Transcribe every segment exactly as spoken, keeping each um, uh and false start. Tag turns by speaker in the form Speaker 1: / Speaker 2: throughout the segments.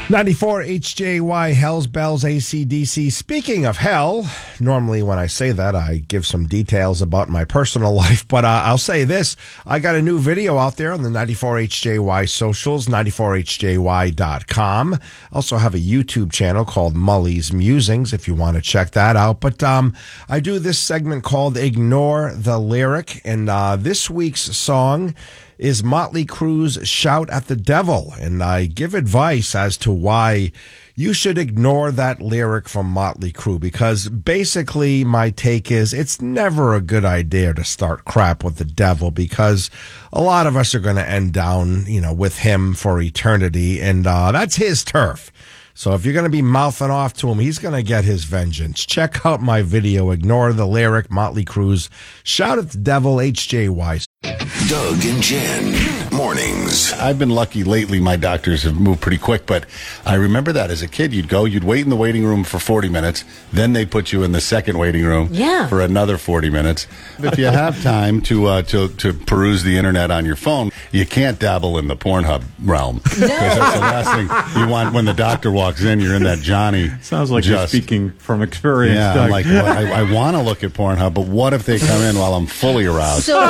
Speaker 1: ninety-four H J Y, Hell's Bells, A C D C. Speaking of hell, normally when I say that, I give some details about my personal life, but uh, I'll say this. I got a new video out there on the ninety-four H J Y socials, ninety-four H J Y dot com. Also have a YouTube channel called Mully's Musings if you want to check that out. But um, I do this segment called Ignore the Lyric, and uh, this week's song is Motley Crue's Shout at the Devil, and I give advice as to why you should ignore that lyric from Motley Crue, because basically my take is it's never a good idea to start crap with the devil, because a lot of us are going to end down, you know, with him for eternity, and uh, that's his turf. So if you're going to be mouthing off to him, he's going to get his vengeance. Check out my video, Ignore the Lyric, Motley Crue's Shout at the Devil, H J Y.
Speaker 2: Doug and Jen, mornings.
Speaker 3: I've been lucky lately. My doctors have moved pretty quick, but I remember that as a kid. You'd go, you'd wait in the waiting room for forty minutes, then they'd put you in the second waiting room
Speaker 4: yeah.
Speaker 3: for another forty minutes. If you have time to, uh, to to peruse the internet on your phone, you can't dabble in the Pornhub realm. Because no. that's the last thing you want when the doctor walks in. You're in that Johnny.
Speaker 5: Sounds like
Speaker 3: just,
Speaker 5: you're speaking from experience,
Speaker 3: Yeah,
Speaker 5: Doug.
Speaker 3: I'm like, well, I, I want to look at Pornhub, but what if they come in while I'm fully aroused?
Speaker 4: So,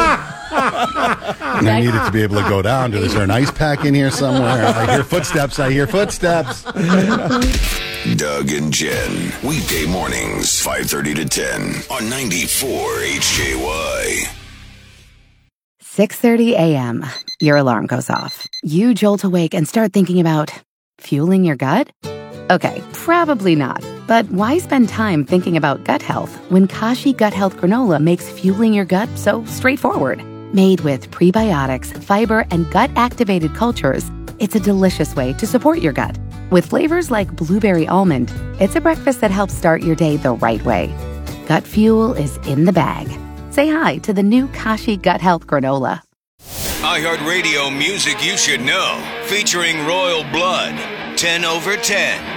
Speaker 3: and I needed to be able to go down to, is there an ice pack in here somewhere? I hear footsteps, I hear footsteps.
Speaker 2: Doug and Jen, weekday mornings, five thirty to ten on ninety-four H J Y.
Speaker 6: six thirty a.m. Your alarm goes off. You jolt awake and start thinking about fueling your gut? Okay, probably not. But why spend time thinking about gut health when Kashi Gut Health Granola makes fueling your gut so straightforward? Made with prebiotics, fiber, and gut-activated cultures, it's a delicious way to support your gut. With flavors like blueberry almond, it's a breakfast that helps start your day the right way. Gut fuel is in the bag. Say hi to the new Kashi Gut Health Granola.
Speaker 2: iHeartRadio music you should know, featuring Royal Blood, ten over ten.